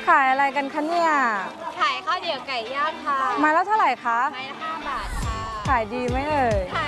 ขายอะไรกันคะเนี่ยขายข้าวเดี่ยวไก่ย่างค่ะไม้ละเท่าไหร่คะไม้ละ5 บาทค่ะขายดีไหมเอ่ยขาย